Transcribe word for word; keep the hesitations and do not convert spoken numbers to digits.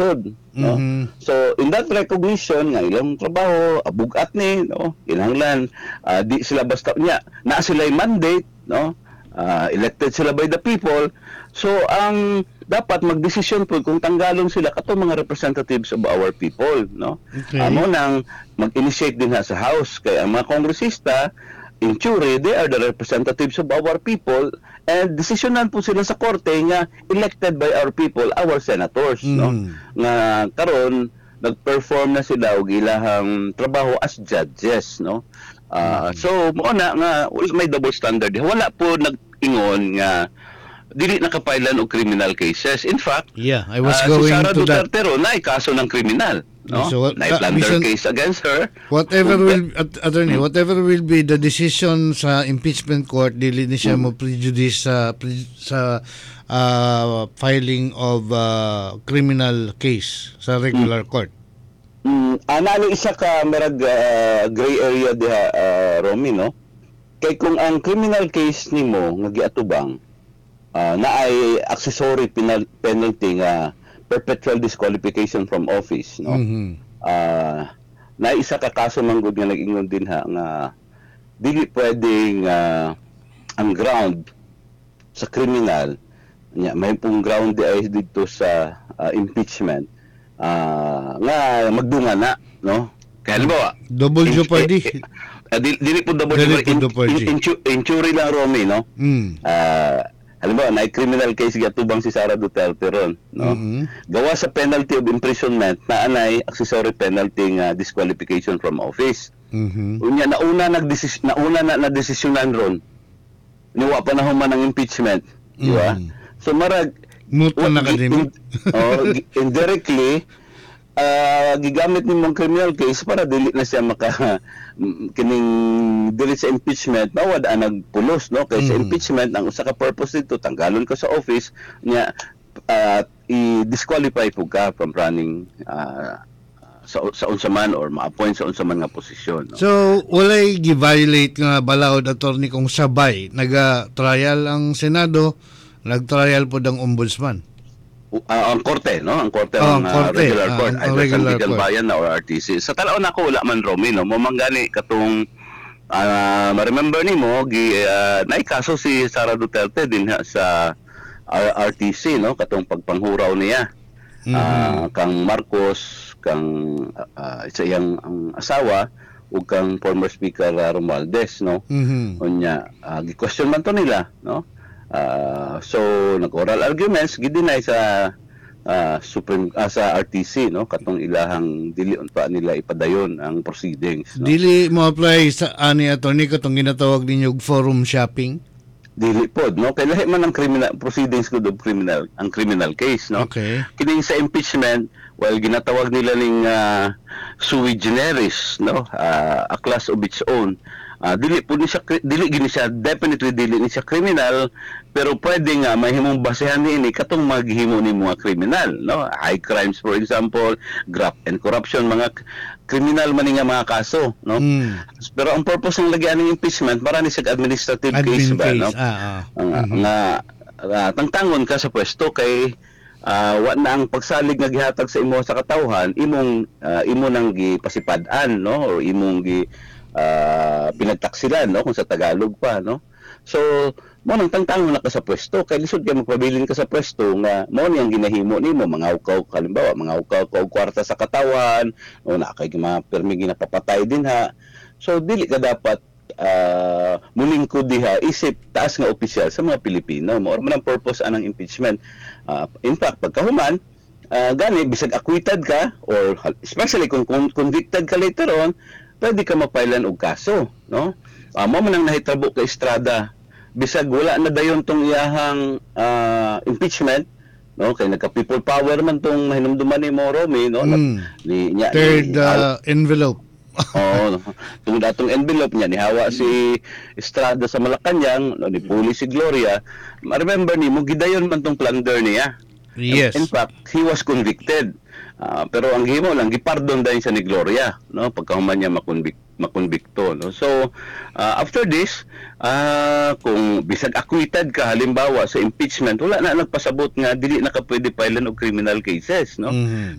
no. Mhm. So in that recognition nga ilang trabaho abugat ni no kinahanglan ah, di sila basta niya na sila mandate no. Ah, elected sila by the people. So ang dapat magdesisyon po kung tanggalon sila kato mga representatives of our people no. Okay. Amo nang mag-initiate din ha sa House kay ang mga kongresista in theory, they are the representatives of our people and desisyonan po sila sa korte nga elected by our people, our senators, Mm. no? Nga karon nag-perform na sila og ilahang trabaho as judges, no? Ah, so mo na nga wala may double standard. Wala po nag-ingon nga dili nakapailan og criminal cases. In fact, Yeah, I was ah, going si Sara to that. Duterte ro na kaso ng kriminal, no? So, what- na ka- plunder Vision- case against her. Whatever Kung- will at, attorney, whatever will be the decision sa impeachment court, dili ni siya mo prejudice sa pre- sa uh, filing of uh, criminal case sa regular court. Mm, analo isa ka merag ah, gray area diha uh, Romy no. Kay kung ang criminal case nimo nga giatubang uh, na ay accessory penal- penalty nga perpetual disqualification from office no. Mhm. Ah, na isa ka kaso man gud nga nag-ingon din ha nga dili pwedeng ah, ang ground sa criminal nya may pong ground di ay dito sa ah, impeachment ah, nga magdungan na no kaya halimbawa Double in- jeopardy. eh, eh, dili, dili po double Dili jeopardy. po jeopardy. In, in, in, injury lang Romy no Mm. ah halimbawa na criminal case gatubang si Sara Duterte ron no Mhm. gawa sa penalty of imprisonment na anay accessory penalty nga disqualification from office. Mhm. Unya nauna nagdesis nauna na nadesisyonan ron. Niwa pa na human ang impeachment, di ba? Mhm. So marag Moot pa na gi- kadimi. in- oh, gi- indirectly ah, gigamit ni mong criminal case para dili na siya maka mm, kining dili sa impeachment mawad ang nagpulos no kay sa Mhm. impeachment ang usa ka purpose dito tanggalon ka sa office nya ah, i-disqualify po ka from running ah, sa sa unsa man or ma-appoint sa unsa man nga posisyon no? So, walay gi-violate nga balaod attorney kung sabay naga-trial ang Senado, nag-trial po ang ombudsman. Ah, ang korte no ang korte Oh, ang ang ah, korte. regular Ah, court ang either regular Sandigan court. Bayan na or R T C sa talaon ako wala man Romy no mo manggani katong ah ma-remember nimo gi uh, naikaso si Sara Duterte din ha, sa R- RTC no katong pagpanghuraw niya. Mhm. Ah, kang Marcos kang ah, sa iyang ang asawa ug kang former speaker uh, Romualdez no. Mhm. Unya uh, gi-question man to nila no. Ah, so nag-oral arguments gidinay sa ah, Supreme ah, sa R T C no katong ilahang dili pa nila ipadayon ang proceedings no. Dili mo apply sa ani attorney katong ginatawag ninyo og forum shopping. Dili pod no kay lahi man ang criminal proceedings gud of criminal ang criminal case no. Okay. Kini sa impeachment well ginatawag nila ning ah, sui generis no ah, a class of its own. Ah, dili po ni siya kri- dili gini siya definitely dili ni siya criminal pero pwede nga mahimong basehan niini katong maghimo ni mga criminal no high crimes for example graft and corruption mga k- criminal man ni nga mga kaso no Mm. pero ang purpose ng lagyan ng impeachment para ni siya administrative case Admin ba case. no Ah, ah. nga, nga ah, tangtangon ka sa pwesto kay ah, wa na ang pagsalig nga gihatag sa imo sa katawhan imong ah, imo nang gipasipad-an no or imong gi ah, pinagtaksilan no kung sa Tagalog pa no so mo nang tangtangon na ka sa pwesto kay lisod kay magpabilin ka sa pwesto nga mo ni ang ginahimo nimo mga ukaw halimbawa mga ukaw ka og kwarta sa katawan o na kay mga permi ginapapatay din ha so dili ka dapat uh, mulingkod diha isip taas nga opisyal sa mga Pilipino mo man ang purpose anang impeachment. Uh, in fact pagkahuman uh, gani bisag acquitted ka or especially kung, kung convicted ka later on pwede ka mapailan og kaso no uh, mo man ang nahitabo ka Estrada bisag wala na dayon tong iyahang uh, impeachment no kay nagka people power man tong mahinumduman ni mo Romy no Mm. ni nya Third ni, uh, envelope. Oo, tung datong envelope niya nihawa si Estrada sa Malacañang, no, ni Puli si Gloria. Ma-remember ni mo gidayon man tong plunder niya. Yes. In fact, he was convicted. Ah, pero ang gihimo lang gipardon dayon sa ni Gloria, no, pagkahuman niya makonvict makonbikto, no. So, ah, after this, ah, kung bisag acquitted ka halimbawa sa impeachment, wala na nagpasabot nga dili na ka pwede filean og criminal cases, no. Mhm.